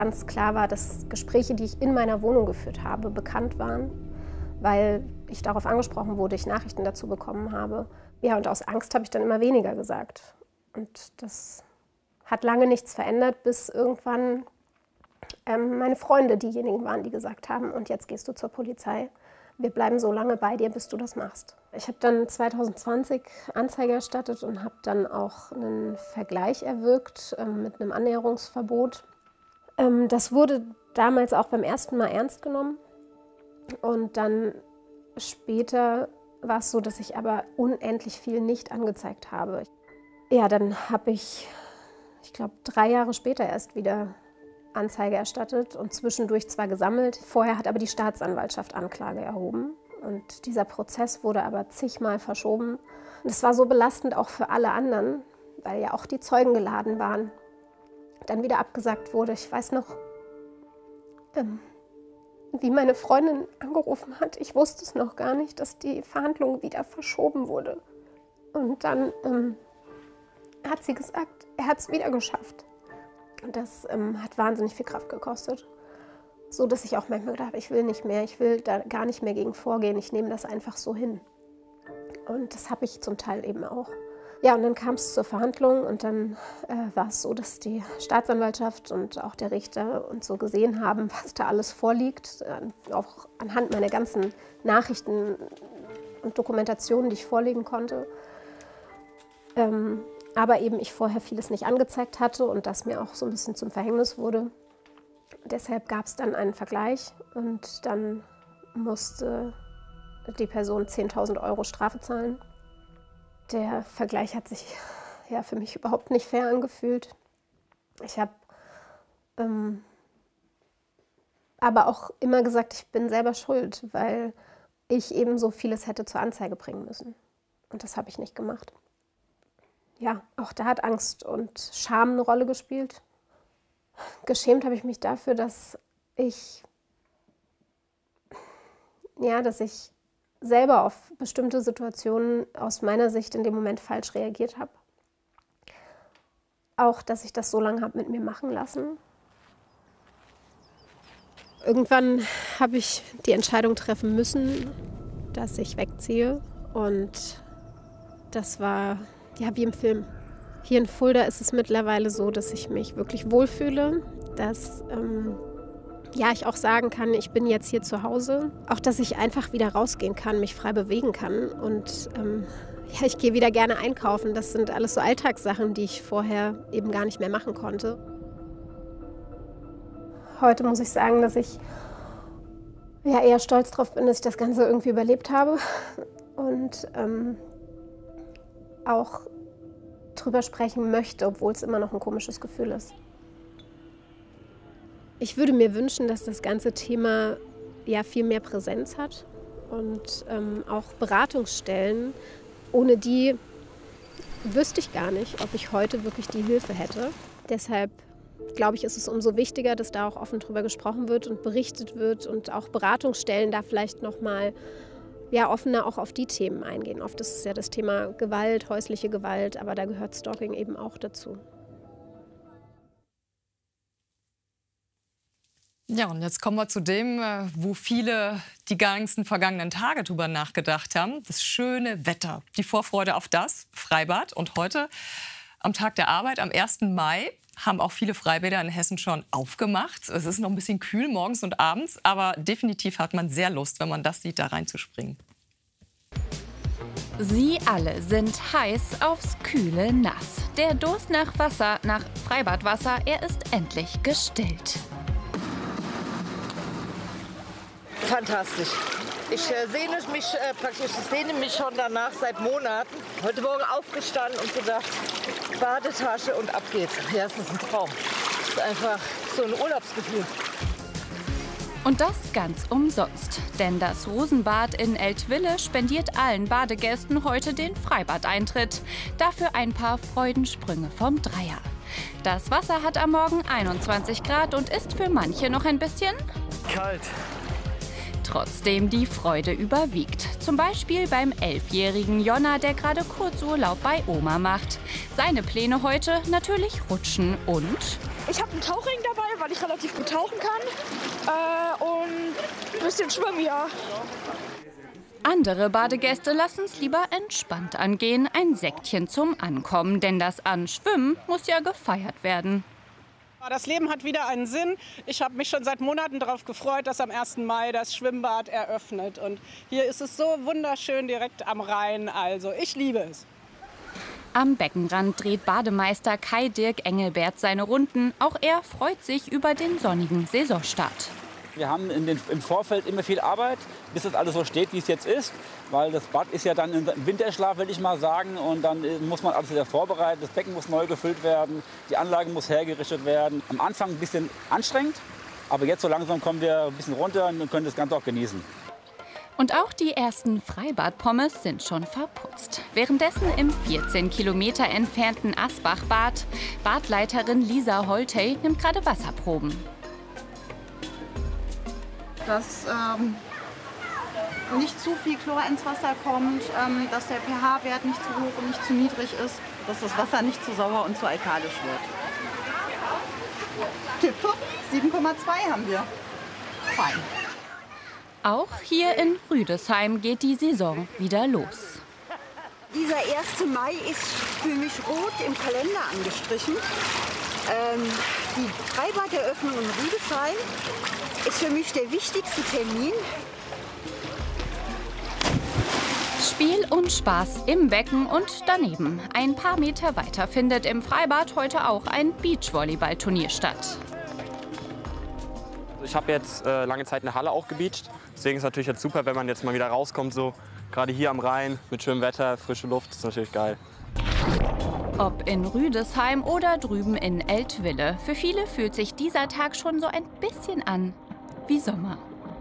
Ganz klar war, dass Gespräche, die ich in meiner Wohnung geführt habe, bekannt waren, weil ich darauf angesprochen wurde, ich Nachrichten dazu bekommen habe. Ja, und aus Angst habe ich dann immer weniger gesagt. Und das hat lange nichts verändert, bis irgendwann meine Freunde diejenigen waren, die gesagt haben, und jetzt gehst du zur Polizei. Wir bleiben so lange bei dir, bis du das machst. Ich habe dann 2020 Anzeige erstattet und habe dann auch einen Vergleich erwirkt mit einem Annäherungsverbot. Das wurde damals auch beim ersten Mal ernst genommen. Und dann später war es so, dass ich aber unendlich viel nicht angezeigt habe. Ja, dann habe ich glaube, 3 Jahre später erst wieder Anzeige erstattet und zwischendurch zwar gesammelt. Vorher hat aber die Staatsanwaltschaft Anklage erhoben. Und dieser Prozess wurde aber zigmal verschoben. Und es war so belastend auch für alle anderen, weil ja auch die Zeugen geladen waren. Dann wieder abgesagt wurde. Ich weiß noch, wie meine Freundin angerufen hat. Ich wusste es noch gar nicht, dass die Verhandlung wieder verschoben wurde. Und dann hat sie gesagt, er hat es wieder geschafft. Und das hat wahnsinnig viel Kraft gekostet. So, dass ich auch manchmal gedacht habe, ich will nicht mehr, ich will da gar nicht mehr gegen vorgehen, ich nehme das einfach so hin. Und das habe ich zum Teil eben auch. Ja, und dann kam es zur Verhandlung und dann war es so, dass die Staatsanwaltschaft und auch der Richter uns so gesehen haben, was da alles vorliegt. Auch anhand meiner ganzen Nachrichten und Dokumentationen, die ich vorlegen konnte. Aber eben ich vorher vieles nicht angezeigt hatte und das mir auch so ein bisschen zum Verhängnis wurde. Deshalb gab es dann einen Vergleich und dann musste die Person 10.000 € Strafe zahlen. Der Vergleich hat sich ja für mich überhaupt nicht fair angefühlt. Ich habe aber auch immer gesagt, ich bin selber schuld, weil ich eben so vieles hätte zur Anzeige bringen müssen. Und das habe ich nicht gemacht. Ja, auch da hat Angst und Scham eine Rolle gespielt. Geschämt habe ich mich dafür, dass ich selber auf bestimmte Situationen aus meiner Sicht in dem Moment falsch reagiert habe. Auch, dass ich das so lange habe mit mir machen lassen. Irgendwann habe ich die Entscheidung treffen müssen, dass ich wegziehe. Und das war ja wie im Film. Hier in Fulda ist es mittlerweile so, dass ich mich wirklich wohlfühle, dass ich auch sagen kann, ich bin jetzt hier zu Hause. Auch, dass ich einfach wieder rausgehen kann, mich frei bewegen kann. Und ich gehe wieder gerne einkaufen. Das sind alles so Alltagssachen, die ich vorher eben gar nicht mehr machen konnte. Heute muss ich sagen, dass ich eher stolz drauf bin, dass ich das Ganze irgendwie überlebt habe. Und auch drüber sprechen möchte, obwohl es immer noch ein komisches Gefühl ist. Ich würde mir wünschen, dass das ganze Thema viel mehr Präsenz hat und auch Beratungsstellen. Ohne die wüsste ich gar nicht, ob ich heute wirklich die Hilfe hätte. Deshalb glaube ich, ist es umso wichtiger, dass da auch offen drüber gesprochen wird und berichtet wird und auch Beratungsstellen da vielleicht noch mal offener auch auf die Themen eingehen. Oft ist es ja das Thema Gewalt, häusliche Gewalt, aber da gehört Stalking eben auch dazu. Ja, und jetzt kommen wir zu dem, wo viele die ganzen vergangenen Tage drüber nachgedacht haben. Das schöne Wetter, die Vorfreude auf das Freibad. Und heute, am Tag der Arbeit, am 1. Mai, haben auch viele Freibäder in Hessen schon aufgemacht. Es ist noch ein bisschen kühl morgens und abends, aber definitiv hat man sehr Lust, wenn man das sieht, da reinzuspringen. Sie alle sind heiß aufs kühle Nass. Der Durst nach Wasser, nach Freibadwasser, er ist endlich gestillt. Fantastisch. Ich sehne mich schon danach seit Monaten. Heute Morgen aufgestanden und gedacht, Badetasche und ab geht's. Ja, es ist ein Traum. Es ist einfach so ein Urlaubsgefühl. Und das ganz umsonst. Denn das Rosenbad in Eltville spendiert allen Badegästen heute den Freibadeintritt. Dafür ein paar Freudensprünge vom Dreier. Das Wasser hat am Morgen 21 Grad und ist für manche noch ein bisschen kalt. Trotzdem die Freude überwiegt. Zum Beispiel beim 11-jährigen Jonna, der gerade Kurzurlaub bei Oma macht. Seine Pläne heute natürlich rutschen und... Ich habe einen Tauchring dabei, weil ich relativ gut tauchen kann und ein bisschen schwimmen, ja. Andere Badegäste lassen es lieber entspannt angehen, ein Säckchen zum Ankommen, denn das Anschwimmen muss ja gefeiert werden. Das Leben hat wieder einen Sinn. Ich habe mich schon seit Monaten darauf gefreut, dass am 1. Mai das Schwimmbad eröffnet. Und hier ist es so wunderschön direkt am Rhein. Also ich liebe es. Am Beckenrand dreht Bademeister Kai-Dirk Engelbert seine Runden. Auch er freut sich über den sonnigen Saisonstart. Wir haben im Vorfeld immer viel Arbeit, bis das alles so steht, wie es jetzt ist. Weil das Bad ist ja dann im Winterschlaf, will ich mal sagen. Und dann muss man alles wieder vorbereiten. Das Becken muss neu gefüllt werden, die Anlage muss hergerichtet werden. Am Anfang ein bisschen anstrengend, aber jetzt so langsam kommen wir ein bisschen runter und können das Ganze auch genießen. Und auch die ersten Freibadpommes sind schon verputzt. Währenddessen im 14 Kilometer entfernten Asbach-Bad Badleiterin Lisa Holtey nimmt gerade Wasserproben. Dass nicht zu viel Chlor ins Wasser kommt, dass der pH-Wert nicht zu hoch und nicht zu niedrig ist, dass das Wasser nicht zu sauer und zu alkalisch wird. Tipptopp, 7,2 haben wir. Fein. Auch hier in Rüdesheim geht die Saison wieder los. Dieser 1. Mai ist für mich rot im Kalender angestrichen. Die Freibaderöffnung in Rüdesheim ist für mich der wichtigste Termin. Spiel und Spaß im Becken und daneben. Ein paar Meter weiter findet im Freibad heute auch ein Beachvolleyballturnier statt. Ich habe jetzt lange Zeit in der Halle auch gebeacht. Deswegen ist es natürlich jetzt super, wenn man jetzt mal wieder rauskommt, so gerade hier am Rhein mit schönem Wetter, frische Luft, ist natürlich geil. Ob in Rüdesheim oder drüben in Eltville, für viele fühlt sich dieser Tag schon so ein bisschen an wie Sommer.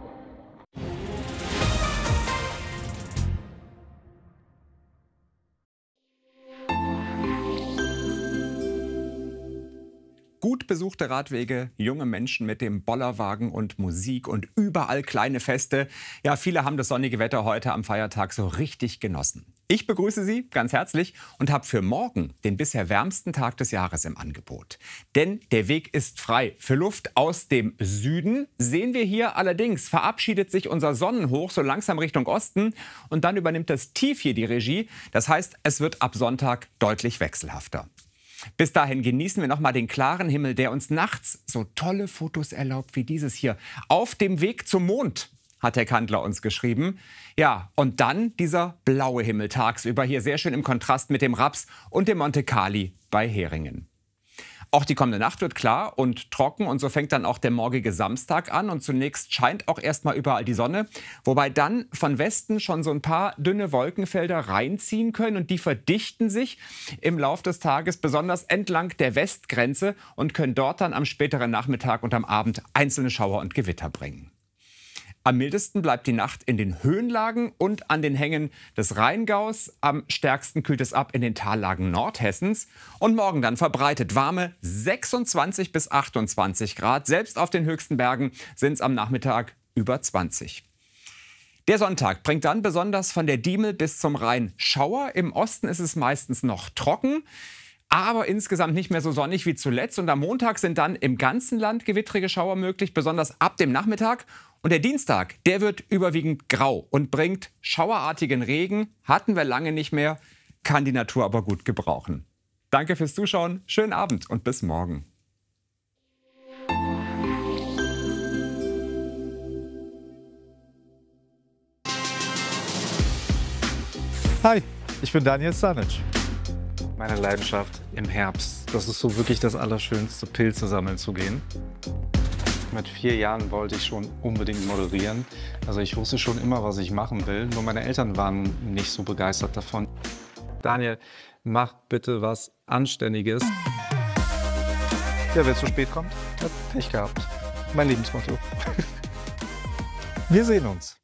Gut besuchte Radwege, junge Menschen mit dem Bollerwagen und Musik und überall kleine Feste. Ja, viele haben das sonnige Wetter heute am Feiertag so richtig genossen. Ich begrüße Sie ganz herzlich und habe für morgen den bisher wärmsten Tag des Jahres im Angebot. Denn der Weg ist frei für Luft aus dem Süden. Sehen wir hier allerdings, verabschiedet sich unser Sonnenhoch so langsam Richtung Osten und dann übernimmt das Tief hier die Regie. Das heißt, es wird ab Sonntag deutlich wechselhafter. Bis dahin genießen wir noch mal den klaren Himmel, der uns nachts so tolle Fotos erlaubt wie dieses hier. Auf dem Weg zum Mond, hat Herr Kandler uns geschrieben. Ja, und dann dieser blaue Himmel tagsüber hier sehr schön im Kontrast mit dem Raps und dem Monte Carli bei Heringen. Auch die kommende Nacht wird klar und trocken und so fängt dann auch der morgige Samstag an. Und zunächst scheint auch erstmal überall die Sonne, wobei dann von Westen schon so ein paar dünne Wolkenfelder reinziehen können und die verdichten sich im Lauf des Tages besonders entlang der Westgrenze und können dort dann am späteren Nachmittag und am Abend einzelne Schauer und Gewitter bringen. Am mildesten bleibt die Nacht in den Höhenlagen und an den Hängen des Rheingaus. Am stärksten kühlt es ab in den Tallagen Nordhessens. Und morgen dann verbreitet warme 26 bis 28 Grad. Selbst auf den höchsten Bergen sind es am Nachmittag über 20. Der Sonntag bringt dann besonders von der Diemel bis zum Rhein Schauer. Im Osten ist es meistens noch trocken, aber insgesamt nicht mehr so sonnig wie zuletzt. Und am Montag sind dann im ganzen Land gewittrige Schauer möglich, besonders ab dem Nachmittag. Und der Dienstag, der wird überwiegend grau und bringt schauerartigen Regen. Hatten wir lange nicht mehr, kann die Natur aber gut gebrauchen. Danke fürs Zuschauen, schönen Abend und bis morgen. Hi, ich bin Daniel Stanic. Meine Leidenschaft im Herbst, das ist so wirklich das Allerschönste, Pilze sammeln zu gehen. Mit 4 Jahren wollte ich schon unbedingt moderieren. Also ich wusste schon immer, was ich machen will. Nur meine Eltern waren nicht so begeistert davon. Daniel, mach bitte was Anständiges. Ja, wer zu spät kommt, hat Pech gehabt. Mein Lebensmotto. Wir sehen uns.